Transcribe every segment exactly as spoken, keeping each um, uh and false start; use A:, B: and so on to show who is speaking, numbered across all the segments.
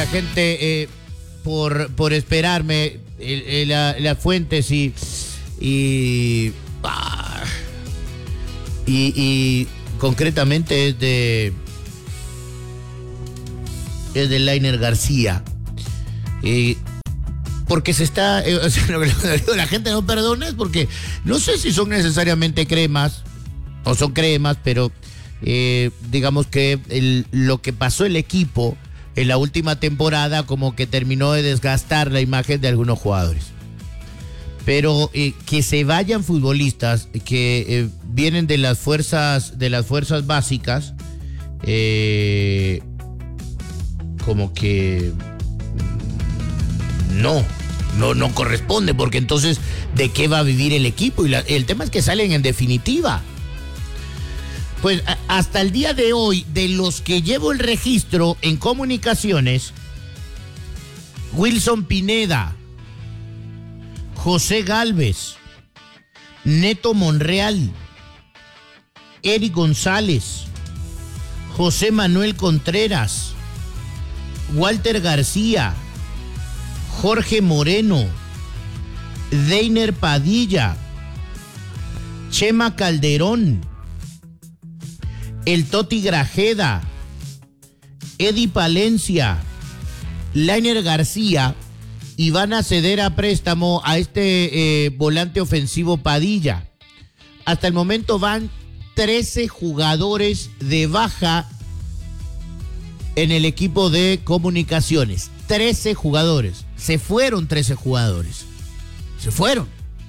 A: La gente eh, por, por esperarme, eh, eh, la, las fuentes y y, ah, y y concretamente es de es de Lainer García. Eh, porque se está, eh, o sea, lo que le digo, la gente no perdona es porque no sé si son necesariamente cremas o son cremas, pero eh, digamos que el, lo que pasó el equipo en la última temporada como que terminó de desgastar la imagen de algunos jugadores. Pero eh, que se vayan futbolistas que eh, vienen de las fuerzas de las fuerzas básicas, eh, como que no, no, no corresponde, porque entonces ¿de qué va a vivir el equipo? Y la, el tema es que salen en definitiva. Pues a, hasta el día de hoy, de los que llevo el registro en comunicaciones, Wilson Pineda, José Gálvez, Neto Monreal, Eric González, José Manuel Contreras, Walter García, Jorge Moreno, Deiner Padilla, Chema Calderón, el Toti Grajeda, Eddie Palencia, Lainer García, y van a ceder a préstamo a este eh, volante ofensivo Padilla. Hasta el momento van trece jugadores de baja en el equipo de comunicaciones. trece jugadores. Se fueron trece jugadores. Se fueron.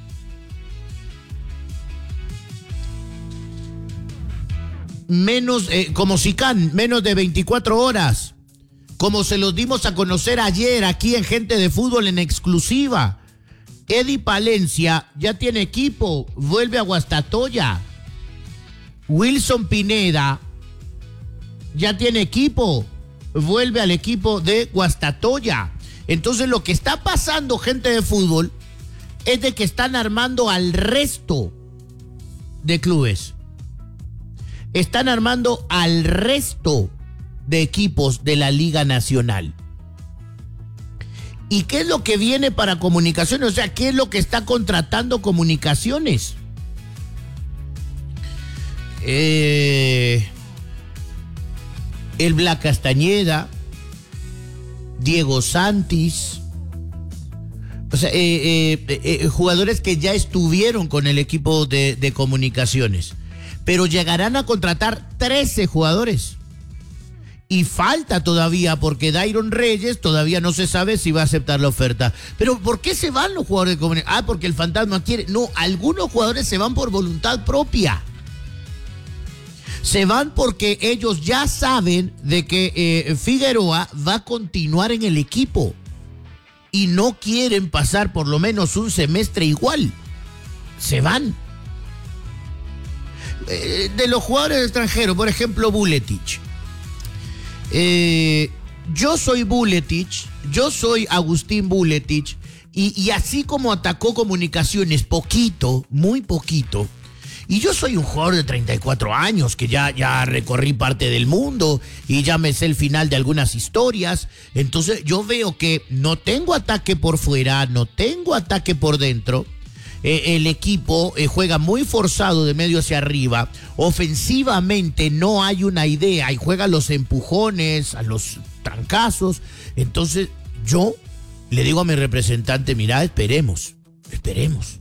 A: Menos, eh, como Sicán, menos de veinticuatro horas. Como se los dimos a conocer ayer aquí en Gente de Fútbol en exclusiva. Eddie Palencia ya tiene equipo, vuelve a Guastatoya. Wilson Pineda ya tiene equipo, vuelve al equipo de Guastatoya. Entonces lo que está pasando, Gente de Fútbol, es de que están armando al resto de clubes. Están armando al resto de equipos de la Liga Nacional. ¿Y qué es lo que viene para Comunicaciones? O sea, ¿qué es lo que está contratando Comunicaciones? Eh, el Black Castañeda, Diego Santis, o sea, eh, eh, eh, jugadores que ya estuvieron con el equipo de, de Comunicaciones, pero llegarán a contratar trece jugadores. Y falta todavía, porque Dairon Reyes todavía no se sabe si va a aceptar la oferta. Pero ¿por qué se van los jugadores de Comunicaciones? Ah, porque el fantasma quiere. No, algunos jugadores se van por voluntad propia. Se van porque ellos ya saben de que eh, Figueroa va a continuar en el equipo. Y no quieren pasar por lo menos un semestre igual. Se van. Eh, de los jugadores extranjeros, por ejemplo, Buletich. Eh, yo soy Buletich, yo soy Agustín Buletich, y, y así como atacó Comunicaciones poquito, muy poquito, y yo soy un jugador de treinta y cuatro años que ya, ya recorrí parte del mundo y ya me sé el final de algunas historias, entonces yo veo que no tengo ataque por fuera, no tengo ataque por dentro. Eh, el equipo eh, juega muy forzado de medio hacia arriba. Ofensivamente no hay una idea y juega a los empujones, a los trancazos. Entonces yo le digo a mi representante, mira, esperemos, esperemos.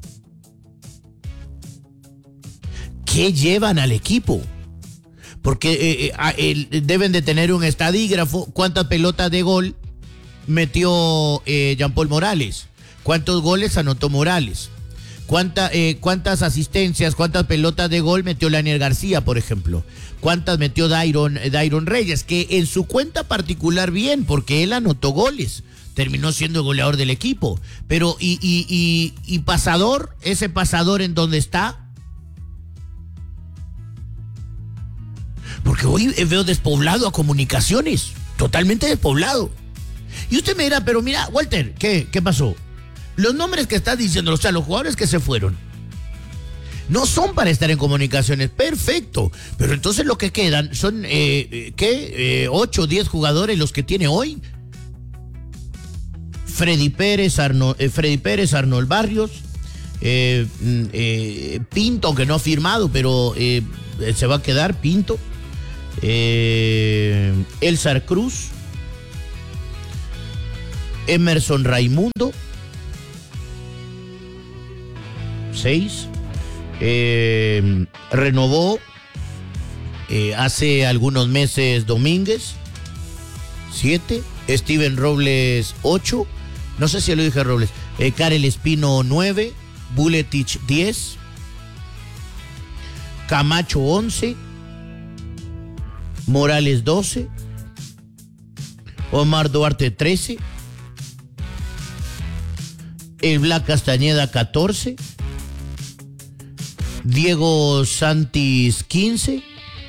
A: ¿Qué llevan al equipo? Porque eh, eh, eh, deben de tener un estadígrafo. ¿Cuántas pelotas de gol metió eh, Jean-Paul Morales? ¿Cuántos goles anotó Morales? ¿Cuánta, eh, ¿Cuántas asistencias, cuántas pelotas de gol metió Lainer García, por ejemplo? ¿Cuántas metió Dairon, Dairon Reyes? Que en su cuenta particular bien, porque él anotó goles. Terminó siendo el goleador del equipo. Pero, ¿y, y, y, y pasador? ¿Ese pasador en dónde está? Porque hoy veo despoblado a Comunicaciones. Totalmente despoblado. Y usted me dirá, pero mira, Walter, ¿qué, qué pasó? Los nombres que estás diciendo, o sea, los jugadores que se fueron, no son para estar en Comunicaciones, perfecto. Pero entonces lo que quedan son, eh, ¿qué? Eh, ocho o diez jugadores los que tiene hoy. Freddy Pérez, Arno, eh, Freddy Pérez, Arnold Barrios, eh, eh, Pinto, que no ha firmado, pero eh, se va a quedar Pinto, eh, Elzar Cruz, Emerson Raimundo, seis, eh, renovó eh, hace algunos meses Domínguez, siete, Steven Robles, ocho, no sé si lo dije Robles, eh, Karel Espino, nueve, Buletich, diez, Camacho, once, Morales, doce, Omar Duarte, trece, el Black Castañeda, catorce, Diego Santis, quince.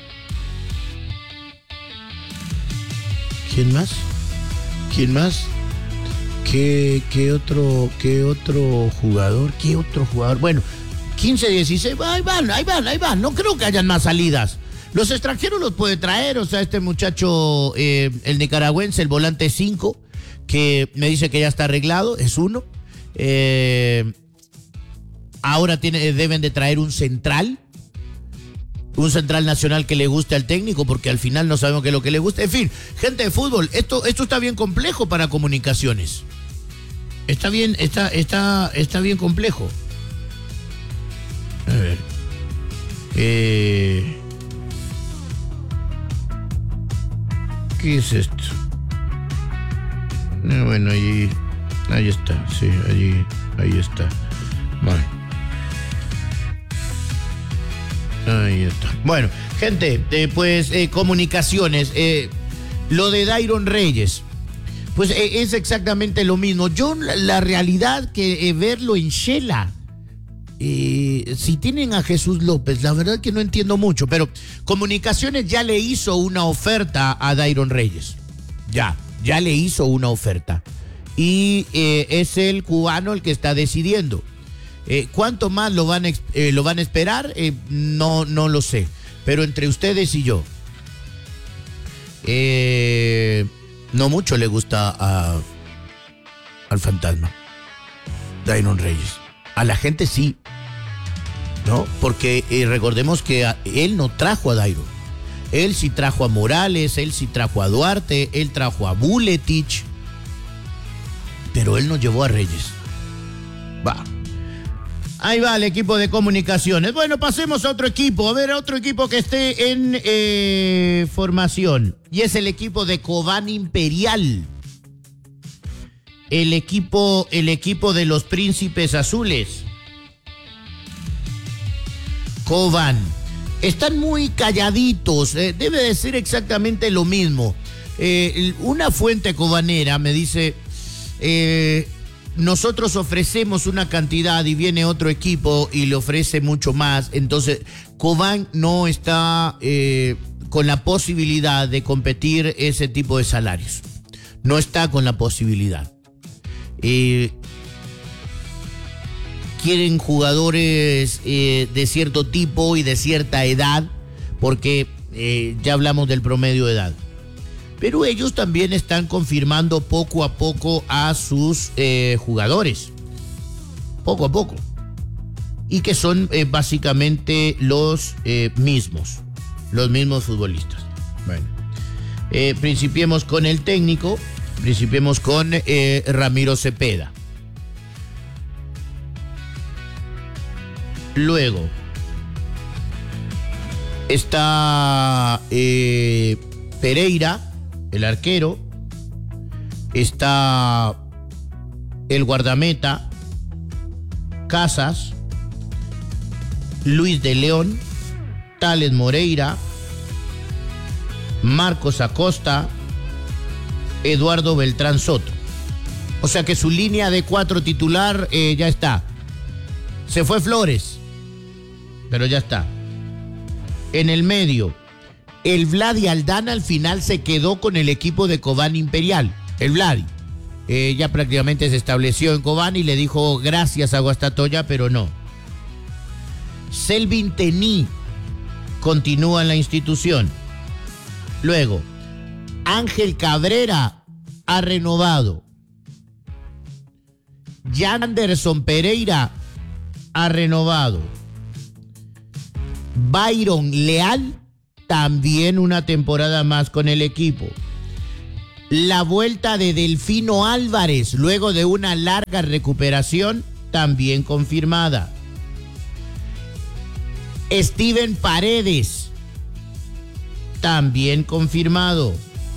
A: ¿Quién más? ¿Quién más? ¿Qué, qué otro, qué otro jugador? ¿Qué otro jugador? Bueno, quince, dieciséis, ahí van, ahí van, ahí van. No creo que hayan más salidas. Los extranjeros los puede traer, o sea, este muchacho, eh, el nicaragüense, el volante cinco, que me dice que ya está arreglado, es uno. Eh, ahora tiene, deben de traer un central, un central nacional que le guste al técnico, porque al final no sabemos qué es lo que le gusta. En fin, gente de fútbol, esto, esto está bien complejo para Comunicaciones. Está bien, está, está, está bien complejo. A ver. Eh, ¿Qué es esto? Eh, bueno, ahí, ahí está, sí, allí, ahí está. Vale. Ahí está. Bueno, gente, eh, pues eh, Comunicaciones, eh, lo de Dairon Reyes, pues eh, es exactamente lo mismo. Yo, la, la realidad que eh, verlo en Shela, eh, si tienen a Jesús López, la verdad que no entiendo mucho, pero Comunicaciones ya le hizo una oferta a Dairon Reyes. Ya, ya le hizo una oferta. Y eh, es el cubano el que está decidiendo. Eh, ¿Cuánto más lo van a, eh, lo van a esperar? Eh, no, no lo sé. Pero entre ustedes y yo, eh, no mucho le gusta a, al fantasma Dairon Reyes. A la gente sí, ¿no? Porque eh, recordemos que a, él no trajo a Dairon. Él sí trajo a Morales, él sí trajo a Duarte, él trajo a Buletich, pero él no llevó a Reyes. Va. Ahí va el equipo de Comunicaciones. Bueno, pasemos a otro equipo. A ver, otro equipo que esté en eh, formación. Y es el equipo de Cobán Imperial. El equipo, el equipo de los Príncipes Azules. Cobán. Están muy calladitos. Eh, debe de ser exactamente lo mismo. Eh, una fuente cobanera me dice... Eh, nosotros ofrecemos una cantidad y viene otro equipo y le ofrece mucho más. Entonces, Cobán no está eh, con la posibilidad de competir ese tipo de salarios. No está con la posibilidad. Eh, quieren jugadores eh, de cierto tipo y de cierta edad, porque eh, ya hablamos del promedio de edad. Pero ellos también están confirmando poco a poco a sus eh, jugadores. Poco a poco. Y que son eh, básicamente los eh, mismos. Los mismos futbolistas. Bueno. Eh, principiemos con el técnico. Principiemos con eh, Ramiro Cepeda. Luego está eh, Pereira, el arquero. Está el guardameta Casas, Luis de León, Tales Moreira, Marcos Acosta, Eduardo Beltrán Soto. O sea que su línea de cuatro titular eh, ya está. Se fue Flores, pero ya está. En el medio, el Vladi Aldana al final se quedó con el equipo de Cobán Imperial. El Vladi eh, ya prácticamente se estableció en Cobán y le dijo gracias a Guastatoya, pero no. Selvin Tení continúa en la institución. Luego, Ángel Cabrera ha renovado. Yanderson Pereira ha renovado. Byron Leal también una temporada más con el equipo. La vuelta de Delfino Álvarez luego de una larga recuperación también confirmada. Steven Paredes también confirmado.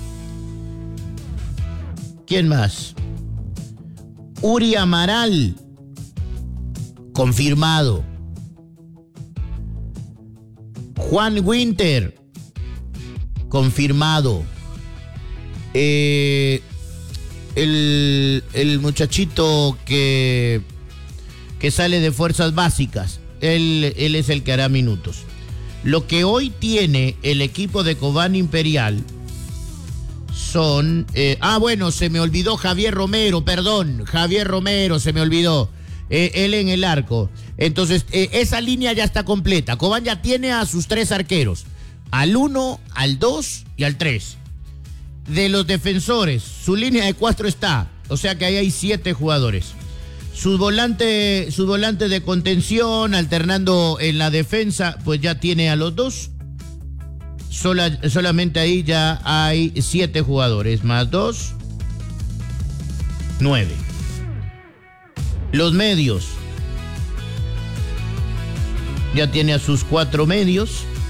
A: ¿Quién más? Uri Amaral confirmado. Juan Winter confirmado. Eh, el, el muchachito que, que sale de fuerzas básicas, él, él es el que hará minutos. Lo que hoy tiene el equipo de Cobán Imperial son... Eh, ah, bueno, se me olvidó Javier Romero, perdón, Javier Romero, se me olvidó. Eh, él en el arco. Entonces, eh, esa línea ya está completa. Cobán ya tiene a sus tres arqueros. Al uno, al dos y al tres. De los defensores, su línea de cuatro está. O sea que ahí hay siete jugadores. Su volante, su volante de contención, alternando en la defensa, pues ya tiene a los dos. Sola, solamente ahí ya hay siete jugadores. Más dos, nueve. Los medios. Ya tiene a sus cuatro medios.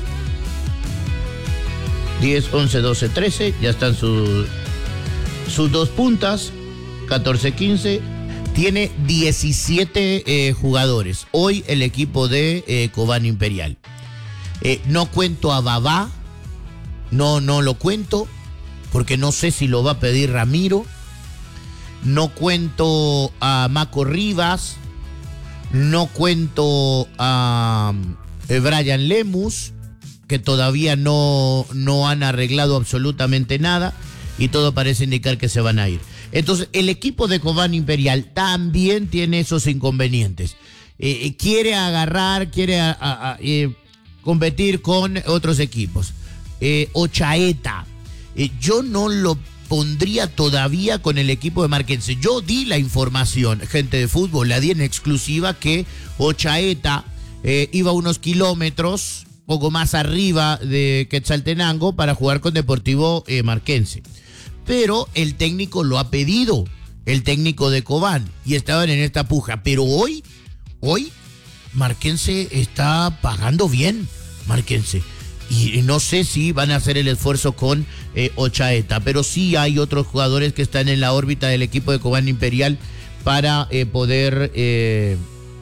A: diez, once, doce, trece. Ya están sus, sus dos puntas. catorce, quince. Tiene diecisiete eh, jugadores. Hoy el equipo de eh, Cobán Imperial. Eh, no cuento a Babá. No, no lo cuento. Porque no sé si lo va a pedir Ramiro. No cuento a Maco Rivas. No cuento a eh, Brian Lemus, que todavía no, no han arreglado absolutamente nada y todo parece indicar que se van a ir. Entonces, el equipo de Cobán Imperial también tiene esos inconvenientes. Eh, quiere agarrar, quiere a, a, a, eh, competir con otros equipos. Eh, Ochaeta, eh, yo no lo pondría todavía con el equipo de Marquense. Yo di la información, gente de fútbol, la di en exclusiva, que Ochaeta eh, iba unos kilómetros, poco más arriba de Quetzaltenango, para jugar con Deportivo eh, Marquense. Pero el técnico lo ha pedido, el técnico de Cobán, y estaban en esta puja. Pero hoy, hoy, Marquense está pagando bien, Marquense. Y no sé si van a hacer el esfuerzo con eh, Ochaeta, pero sí hay otros jugadores que están en la órbita del equipo de Cobán Imperial para eh, poder eh,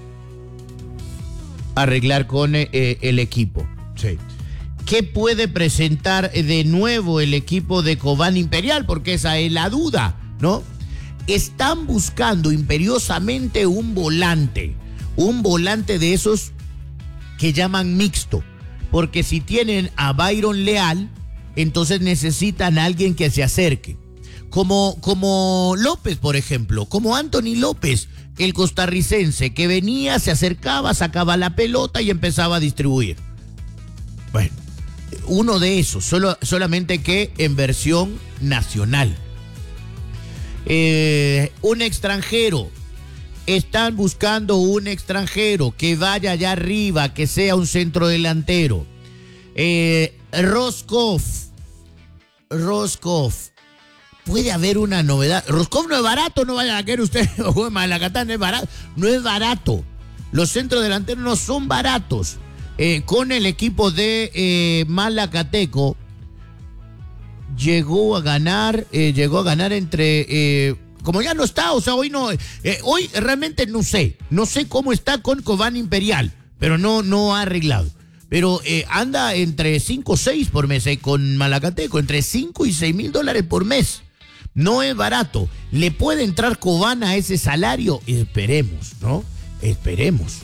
A: arreglar con eh, el equipo. Sí. ¿Qué puede presentar de nuevo el equipo de Cobán Imperial? Porque esa es la duda, ¿no? Están buscando imperiosamente un volante, un volante de esos que llaman mixto. Porque si tienen a Byron Leal, entonces necesitan a alguien que se acerque. Como, como López, por ejemplo, como Anthony López, el costarricense, que venía, se acercaba, sacaba la pelota y empezaba a distribuir. Bueno, uno de esos, solo, solamente que en versión nacional. Eh, un extranjero. Están buscando un extranjero que vaya allá arriba, que sea un centro delantero. Eh, Roscoff. Roscoff. Puede haber una novedad. Roscoff no es barato, no vayan a querer ustedes. Malacatán no es barato. No es barato. Los centros delanteros no son baratos. Eh, con el equipo de eh, Malacateco llegó a ganar, eh, llegó a ganar entre... Eh, Como ya no está, o sea, hoy no, eh, hoy realmente no sé, no sé cómo está con Cobán Imperial, pero no, no ha arreglado. Pero eh, anda entre cinco o seis por mes eh, con Malacateco, entre cinco y seis mil dólares por mes. No es barato. ¿Le puede entrar Cobán a ese salario? Esperemos, ¿no? Esperemos.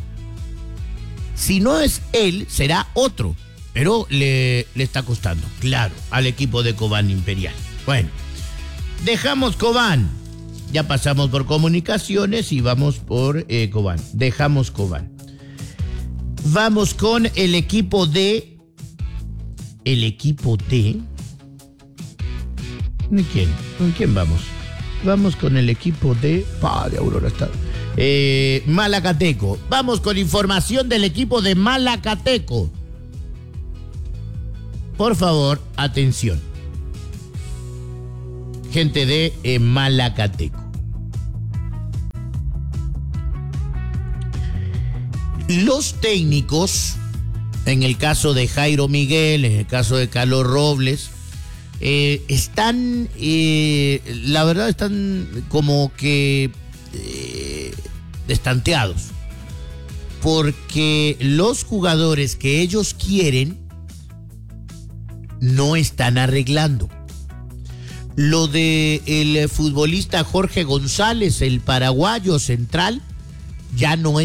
A: Si no es él, será otro, pero le, le está costando, claro, al equipo de Cobán Imperial. Bueno. Dejamos Cobán, ya pasamos por comunicaciones y vamos por eh, Cobán. Dejamos Cobán. Vamos con el equipo de... ¿El equipo de? ¿De quién? ¿Con quién vamos? vamos con el equipo de... Padre Aurora está... Eh, Malacateco. Vamos con información del equipo de Malacateco. Por favor, atención. Gente de eh, Malacateco. Los técnicos, en el caso de Jairo Miguel, en el caso de Carlos Robles, eh, están, eh, la verdad, están como que eh, destanteados. Porque los jugadores que ellos quieren no están arreglando. Lo de el futbolista Jorge González, el paraguayo central, ya no es